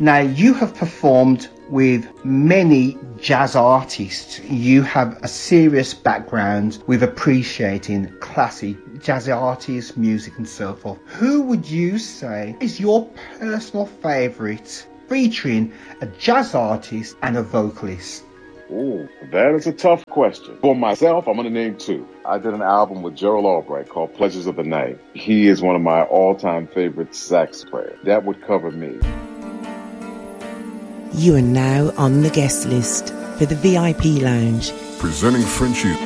Now, you have performed with many jazz artists. You have a serious background with appreciating classic jazz artists, music and so forth. Who would you say is your personal favourite featuring a jazz artist and a vocalist? Ooh, that is a tough question. For myself, I'm going to name two. I did an album with Gerald Albright called Pleasures of the Night. He is one of my all-time favorite sax players. That would cover me. You are now on the guest list for the VIP Lounge. Presenting Frenchie.